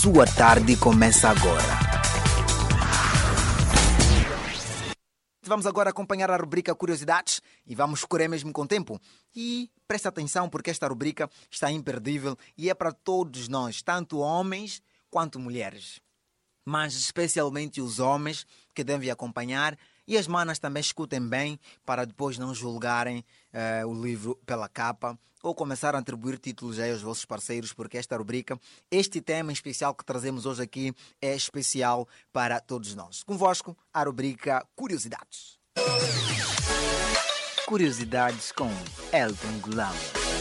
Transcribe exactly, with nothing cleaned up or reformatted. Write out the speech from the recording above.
sua tarde começa agora. Vamos agora acompanhar a rubrica Curiosidades e vamos correr mesmo com tempo. E presta atenção porque esta rubrica está imperdível e é para todos nós, tanto homens quanto mulheres. Mas especialmente os homens que devem acompanhar e as manas também escutem bem para depois não julgarem eh, o livro pela capa ou começar a atribuir títulos aí aos vossos parceiros, porque esta rubrica, este tema em especial que trazemos hoje aqui é especial para todos nós. Convosco, a rubrica Curiosidades. Curiosidades com Elton Gulama.